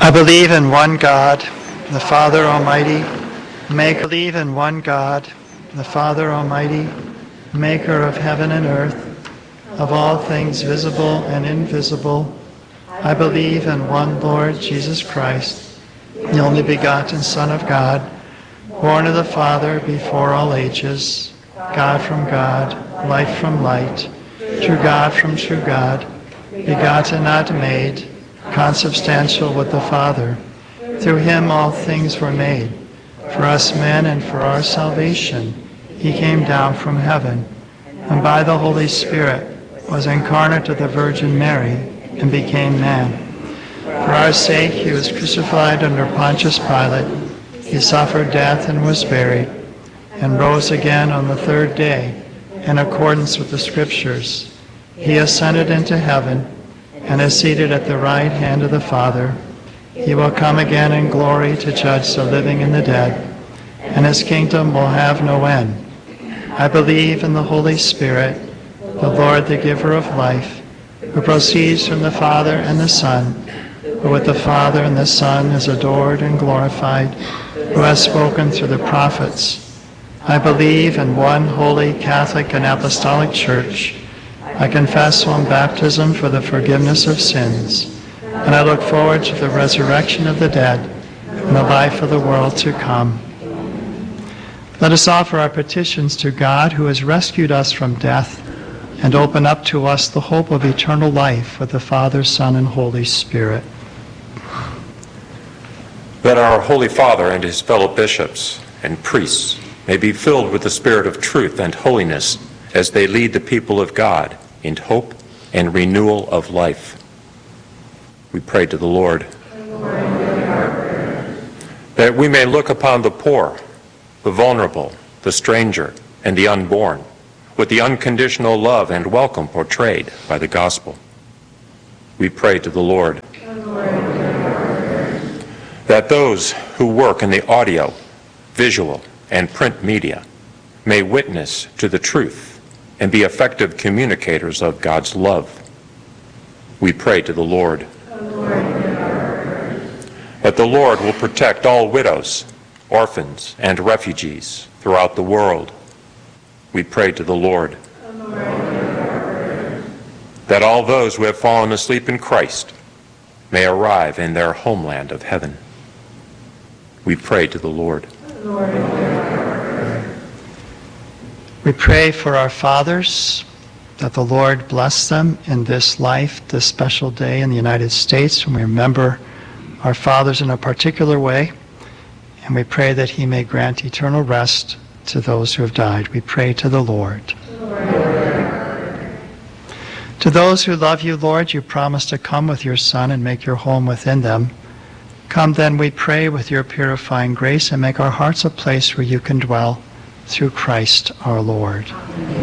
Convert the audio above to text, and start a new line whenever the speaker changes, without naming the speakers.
I believe in one God, the Father Almighty, believe in one God, the Father Almighty, maker of heaven and earth, of all things visible and invisible. I believe in one Lord Jesus Christ, the only begotten Son of God, born of the Father before all ages, God from God, light from light, true God from true God, begotten, not made, consubstantial with the Father. Through him all things were made. For us men and for our salvation, he came down from heaven, and by the Holy Spirit was incarnate of the Virgin Mary and became man. For our sake he was crucified under Pontius Pilate. He suffered death and was buried, and rose again on the third day, in accordance with the Scriptures. He ascended into heaven, and is seated at the right hand of the Father. He will come again in glory to judge the living and the dead, and his kingdom will have no end. I believe in the Holy Spirit, the Lord, the giver of life, who proceeds from the Father and the Son, who with the Father and the Son is adored and glorified, who has spoken through the prophets. I believe in one holy Catholic and Apostolic Church. I confess one baptism for the forgiveness of sins, and I look forward to the resurrection of the dead and the life of the world to come. Let us offer our petitions to God, who has rescued us from death and opened up to us the hope of eternal life with the Father, Son, and Holy Spirit.
That our Holy Father and his fellow bishops and priests may be filled with the spirit of truth and holiness as they lead the people of God in hope and renewal of life. We pray to the Lord. That we may look upon the poor, the vulnerable, the stranger, and the unborn with the unconditional love and welcome portrayed by the gospel. We pray to the Lord. That those who work in the audio, visual, and print media may witness to the truth and be effective communicators of God's love. We pray to the Lord. That the Lord will protect all widows, orphans, and refugees throughout the world. We pray to the Lord. That all those who have fallen asleep in Christ may arrive in their homeland of heaven. We pray to the Lord.
We pray for our fathers, that the Lord bless them in this life, this special day in the United States, when we remember our fathers in a particular way, and we pray that he may grant eternal rest to those who have died. We pray to the Lord. To those who love you, Lord, you promise to come with your Son and make your home within them. Come then, we pray, with your purifying grace, and make our hearts a place where you can dwell, through Christ our Lord.